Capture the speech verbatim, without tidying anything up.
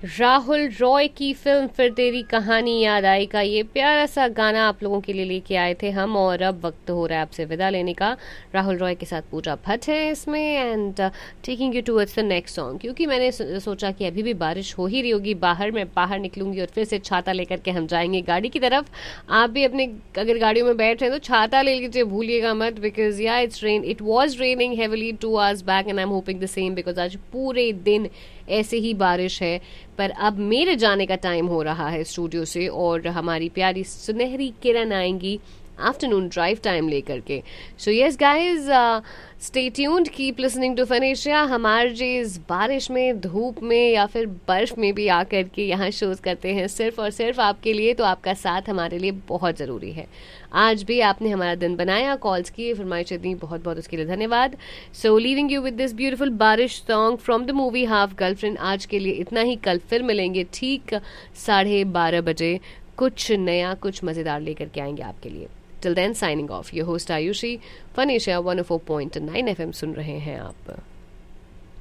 राहुल रॉय की फिल्म फिर तेरी कहानी याद आई का ये प्यारा सा गाना आप लोगों के लिए लेके आए थे हम, और अब वक्त हो रहा है आपसे विदा लेने का। राहुल रॉय के साथ पूजा भट्ट है इसमें, and taking you towards the next song, क्योंकि मैंने सोचा कि अभी भी बारिश हो ही रही होगी बाहर, मैं बाहर निकलूंगी और फिर से छाता लेकर के हम जाएंगे गाड़ी की तरफ। आप भी अपने अगर गाड़ियों में बैठ रहे हैं तो छाता ले लीजिए, भूलिएगा मत, बिकॉज या it's rain it was raining heavily two hours back and I am hoping the same, because आज पूरे दिन ऐसे ही बारिश है। पर अब मेरे जाने का टाइम हो रहा है स्टूडियो से, और हमारी प्यारी सुनहरी किरण आएंगी आफ्टरनून ड्राइव टाइम लेकर के। So yes guys, stay tuned, keep listening to फनेशिया। हमारे इस बारिश में, धूप में या फिर बर्फ में भी आकर के यहाँ शोज करते हैं सिर्फ और सिर्फ आपके लिए, तो आपका साथ हमारे लिए बहुत ज़रूरी है। आज भी आपने हमारा दिन बनाया, कॉल्स किए, फरमाइशें दी, बहुत बहुत उसके लिए धन्यवाद। सो leaving you with this beautiful बारिश song from the movie half girlfriend. आज के लिए इतना ही, कल फिर मिलेंगे ठीक साढ़े बारह बजे, कुछ नया कुछ मज़ेदार लेकर के आएंगे आपके लिए। Till then, signing off. Your host Ayushi, Fun Asia one oh four point nine F M सुन रहे हैं आप।